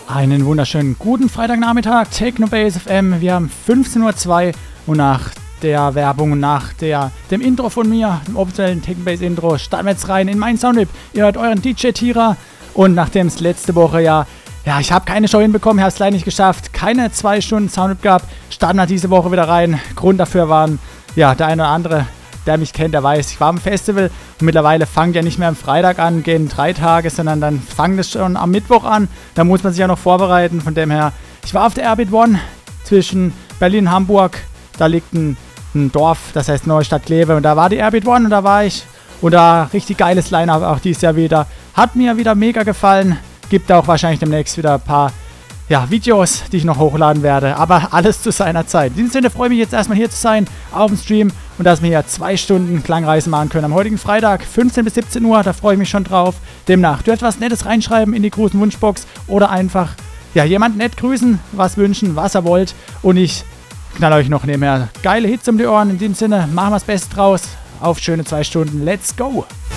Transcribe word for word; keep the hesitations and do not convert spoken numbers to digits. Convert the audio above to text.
Einen wunderschönen guten Freitagnachmittag, Technobase F M. Wir haben fünfzehn Uhr zwei und nach der Werbung, nach der, dem Intro von mir, dem offiziellen Technobase Intro, starten wir jetzt rein in meinen Soundwip. Ihr hört euren D J Tira und nachdem es letzte Woche ja, ja, ich habe keine Show hinbekommen, ich habe es leider nicht geschafft, keine zwei Stunden Soundwip gab, starten wir diese Woche wieder rein. Grund dafür waren, ja, der eine oder andere, der mich kennt, der weiß, ich war am Festival und mittlerweile fangt ja nicht mehr am Freitag an, gehen drei Tage, sondern dann fangt es schon am Mittwoch an. Da muss man sich ja noch vorbereiten. Von dem her, ich war auf der Airbeat One zwischen Berlin und Hamburg. Da liegt ein, ein Dorf, das heißt Neustadt Kleve. Und da war die Airbeat One und da war ich. Und da richtig geiles Line-Up auch dieses Jahr wieder. Hat mir wieder mega gefallen. Gibt auch wahrscheinlich demnächst wieder ein paar ja, Videos, die ich noch hochladen werde, aber alles zu seiner Zeit. In diesem Sinne freue ich mich jetzt erstmal hier zu sein, auf dem Stream und dass wir hier zwei Stunden Klangreisen machen können. Am heutigen Freitag, fünfzehn bis siebzehn Uhr, da freue ich mich schon drauf. Demnach, du etwas Nettes reinschreiben in die großen Wunschbox oder einfach, ja, jemanden nett grüßen, was wünschen, was er wollt und ich knall euch noch nebenher geile Hits um die Ohren. In diesem Sinne, machen wir das Beste draus. Auf schöne zwei Stunden. Let's go!